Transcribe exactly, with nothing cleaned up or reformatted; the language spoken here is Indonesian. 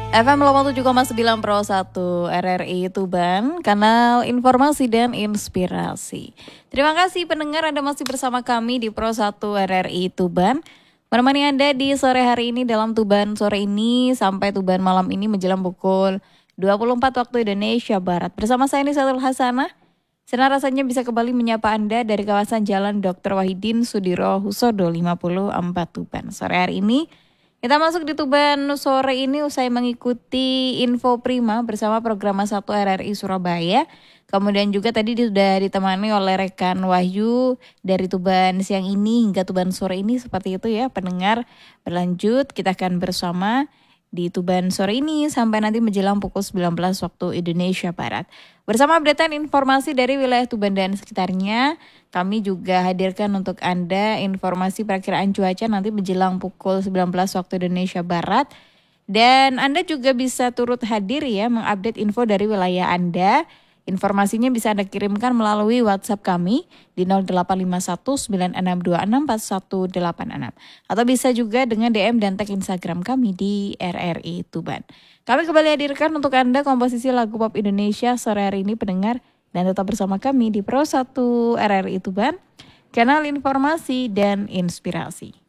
F M delapan puluh tujuh koma sembilan Pro satu R R I Tuban, kanal informasi dan inspirasi. Terima kasih pendengar Anda masih bersama kami di Pro satu R R I Tuban. Menemani Anda di sore hari ini dalam Tuban sore ini sampai Tuban malam ini menjelang pukul dua puluh empat waktu Indonesia Barat. Bersama saya Nisatul Hasanah. Senang rasanya bisa kembali menyapa Anda dari kawasan Jalan Doktor Wahidin Sudiro Husodo lima puluh empat Tuban. Sore hari ini kita masuk di Tuban sore ini usai mengikuti Info Prima bersama program satu R R I Surabaya. Kemudian juga tadi sudah ditemani oleh rekan Wahyu dari Tuban siang ini hingga Tuban sore ini seperti itu ya pendengar. Berlanjut kita akan bersama di Tuban sore ini sampai nanti menjelang pukul sembilan belas waktu Indonesia Barat. Bersama updatean informasi dari wilayah Tuban dan sekitarnya, kami juga hadirkan untuk Anda informasi perakiraan cuaca nanti menjelang pukul sembilan belas waktu Indonesia Barat. Dan Anda juga bisa turut hadir ya mengupdate info dari wilayah Anda. Informasinya bisa Anda kirimkan melalui WhatsApp kami di nol delapan lima satu sembilan enam dua enam empat satu delapan enam. Atau bisa juga dengan D M dan tag Instagram kami di R R I Tuban. Kami kembali hadirkan untuk Anda komposisi lagu pop Indonesia sore hari ini pendengar. Dan tetap bersama kami di Pro satu R R I Tuban, kanal informasi dan inspirasi.